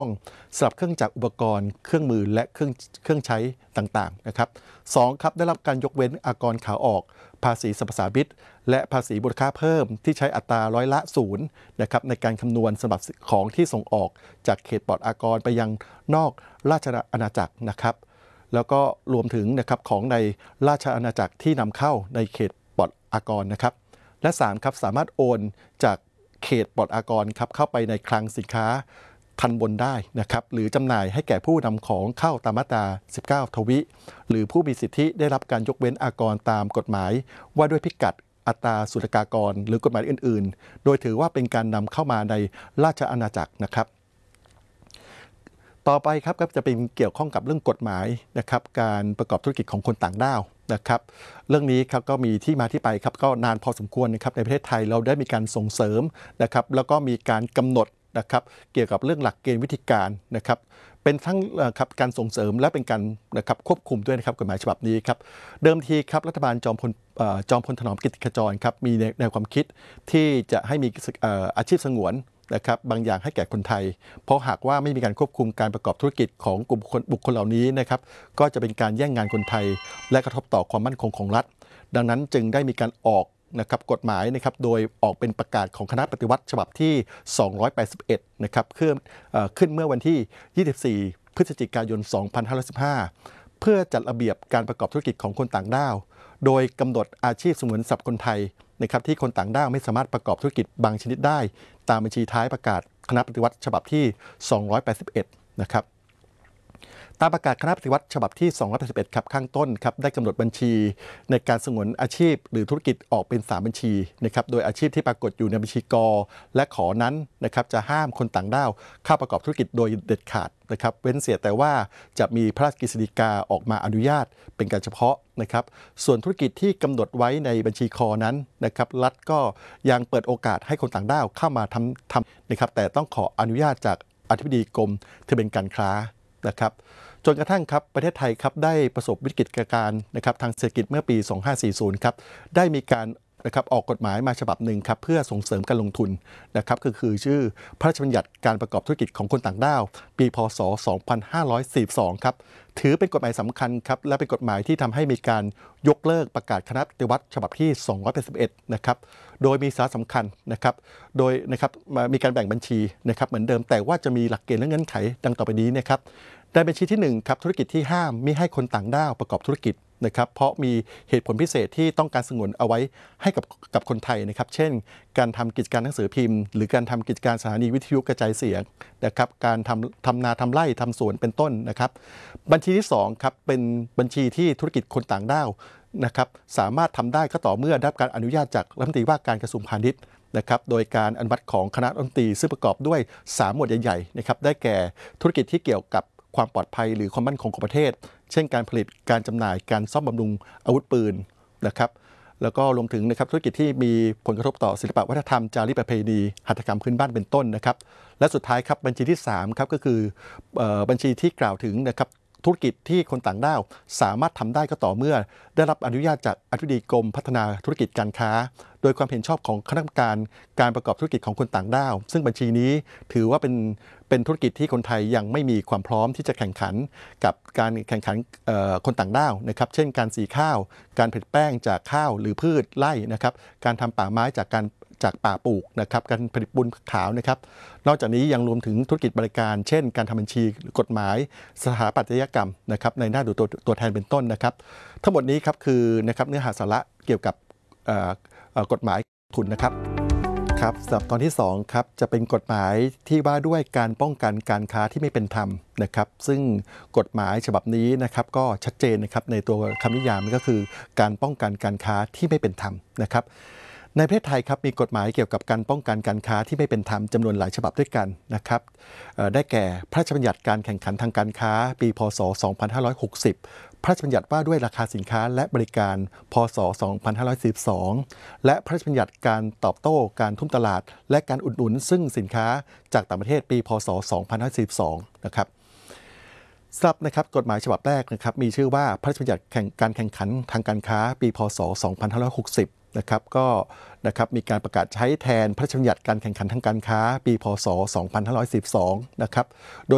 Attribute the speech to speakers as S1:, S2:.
S1: สำหรับเครื่องจักรอุปกรณ์เครื่องมือและเครื่องใช้ต่างๆนะครับ2ครับได้รับการยกเว้นอากรขาออกภาษีสรรพสามิตและภาษีมูลค่าเพิ่มที่ใช้อัตราร้อยละ0นะครับในการคำนวณสำหรับของที่ส่งออกจากเขตปลอดอากรไปยังนอกราชอาณาจักรนะครับแล้วก็รวมถึงนะครับของในราชอาณาจักรที่นำเข้าในเขตปลอดอากรนะครับและ3ครับสามารถโอนจากเขตปลอดอากรครับเข้าไปในคลังสินค้าทันบนได้นะครับหรือจำหน่ายให้แก่ผู้นำของเข้าตามมาตรา19 ทวิหรือผู้มีสิทธิได้รับการยกเว้นอากรตามกฎหมายว่าด้วยพิกัดอัตราศุลกากรหรือกฎหมายอื่นๆโดยถือว่าเป็นการนำเข้ามาในราชอาณาจักรนะครับต่อไปครับก็จะเป็นเกี่ยวข้องกับเรื่องกฎหมายนะครับการประกอบธุรกิจของคนต่างด้าวนะครับเรื่องนี้ครับก็มีที่มาที่ไปครับก็นานพอสมควรนะครับในประเทศไทยเราได้มีการส่งเสริมนะครับแล้วก็มีการกำหนดนะครับเกี่ยวกับเรื่องหลักเกณฑ์วิธีการนะครับเป็นทั้งครับการส่งเสริมและเป็นการนะครับควบคุมด้วยนะครับกฎหมายฉบับนี้ครับเดิมทีครับรัฐบาลจอมพลถนอมกิตติขจรครับมีแนวความคิดที่จะให้มีอาชีพสงวนนะครับบางอย่างให้แก่คนไทยเพราะหากว่าไม่มีการควบคุมการประกอบธุรกิจของกลุ่มบุคคลเหล่านี้นะครับก็จะเป็นการแย่งงานคนไทยและกระทบต่อความมั่นคงของรัฐดังนั้นจึงได้มีการออกนะครับกฎหมายนะครับโดยออกเป็นประกาศของคณะปฏิวัติฉบับที่281นะครับขึ้นเมื่อวันที่24 พฤศจิกายน 2515เพื่อจัดระเบียบการประกอบธุรกิจของคนต่างด้าวโดยกำหนดอาชีพสงวนสำหรับคนไทยนะครับที่คนต่างด้าวไม่สามารถประกอบธุรกิจบางชนิดได้ตามบัญชีท้ายประกาศคณะปฏิวัติฉบับที่281นะครับตามประกาศคณะปฏิวัติฉบับที่281ครับข้างต้นครับได้กำหนดบัญชีในการสงวนอาชีพหรือธุรกิจออกเป็น3บัญชีนะครับโดยอาชีพที่ปรากฏอยู่ในบัญชีกและขอนั้นนะครับจะห้ามคนต่างด้าวเข้าประกอบธุรกิจโดยเด็ดขาดนะครับเว้นเสียแต่ว่าจะมีพระราชกฤษฎีกาออกมาอนุญาตเป็นการเฉพาะนะครับส่วนธุรกิจที่กำหนดไว้ในบัญชีนั้นนะครับรัฐก็ยังเปิดโอกาสให้คนต่างด้าวเข้ามาทำนะครับแต่ต้องขออนุญาตจากอธิบดีกรมทะเบียนการค้านะครับจนกระทั่งครับประเทศไทยครับได้ประสบวิกฤตการณ์นะครับทางเศรษฐกิจเมื่อปี 2540 ครับได้มีการนะครับออกกฎหมายมาฉบับหนึ่งครับเพื่อส่งเสริมการลงทุนนะครับคือชื่อพระราชบัญญัติการประกอบธุรกิจของคนต่างด้าวปีพ.ศ. 2542 ครับถือเป็นกฎหมายสำคัญครับและเป็นกฎหมายที่ทำให้มีการยกเลิกประกาศคณะปฏิวัติฉบับที่281นะครับโดยมีสาระสำคัญนะครับโดยนะครับมีการแบ่งบัญชีนะครับเหมือนเดิมแต่ว่าจะมีหลักเกณฑ์และเงื่อนไขดังต่อไปนี้นะครับในบัญชีที่1ครับธุรกิจที่ห้ามมิให้คนต่างด้าวประกอบธุรกิจนะครับเพราะมีเหตุผลพิเศษที่ต้องการสงวนเอาไว้ให้กับคนไทยนะครับเช่นการทำกิจการหนังสือพิมพ์หรือการทำกิจการสถานีวิทยุกระจายเสียงนะครับการทำนาทำไร่ทำสวนเป็นต้นนะครับบัญชีที่2ครับเป็นบัญชีที่ธุรกิจคนต่างด้าวนะครับสามารถทำได้ก็ต่อเมื่อได้รับการอนุญาตจากรัฐมนตรีว่าการกระทรวงพาณิชย์นะครับโดยการอนุมัติของคณะรัฐมนตรีซึ่งประกอบด้วย3หมวดใหญ่ๆนะครับได้แก่ธุรกิจที่เกี่ยวกับความปลอดภัยหรือความมั่นคงของประเทศเช่นการผลิตการจำหน่ายการซ่อมบำรุงอาวุธปืนนะครับแล้วก็รวมถึงนะครับธุรกิจที่มีผลกระทบต่อศิลปวัฒนธรรมจารีตประเพณีหัตถกรรมพื้นบ้านเป็นต้นนะครับและสุดท้ายครับบัญชีที่3ครับก็คือบัญชีที่กล่าวถึงนะครับธุรกิจที่คนต่างด้าวสามารถทำได้ก็ต่อเมื่อได้รับอนุญาตจากอธิบดีกรมพัฒนาธุรกิจการค้าโดยความเห็นชอบของคณะกรรมการการประกอบธุรกิจของคนต่างด้าวซึ่งบัญชีนี้ถือว่าเป็นธุรกิจที่คนไทยยังไม่มีความพร้อมที่จะแข่งขันกับการแข่งขันคนต่างด้าวนะครับเช่นการสีข้าวการผลิตแป้งจากข้าวหรือพืชไร่นะครับการทำป่าไม้จากป่าปลูกนะครับการผลิตปูนขาวนะครับนอกจากนี้ยังรวมถึงธุรกิจบริการเช่นการทำบัญชีกฎหมายสถาปัตยกรรมนะครับในหน้าดูตัวแทนเป็นต้นนะครับทั้งหมดนี้ครับคือนะครับเนื้อหาสาระเกี่ยวกับกฎหมายทุนนะครับครับสำหรับตอนที่2ครับจะเป็นกฎหมายที่ว่าด้วยการป้องกันการค้าที่ไม่เป็นธรรมนะครับซึ่งกฎหมายฉบับนี้นะครับก็ชัดเจนนะครับในตัวคำนิยามก็คือการป้องกันการค้าที่ไม่เป็นธรรมนะครับในประเทศไทยครับมีกฎหมายเกี่ยวกับการป้องกันการค้าที่ไม่เป็นธรรมจำนวนหลายฉบับด้วยกันนะครับได้แก่พระราชบัญญัติการแข่งขันทางการค้าปีพ.ศ. 2560พระราชบัญญัติว่าด้วยราคาสินค้าและบริการพ.ศ. 2542และพระราชบัญญัติการตอบโต้การทุ่มตลาดและการอุดหนุนซึ่งสินค้าจากต่างประเทศปีพ.ศ. 2542นะครับสำหรับนะครับกฎหมายฉบับแรกนะครับมีชื่อว่าพระราชบัญญัติการแข่งขันทางการค้าปีพ.ศ. 2560นะครับก็นะครับมีการประกาศใช้แทนพระราชบัญญัติการแข่งขันทางการค้าปีพ.ศ. 2542นะครับโดย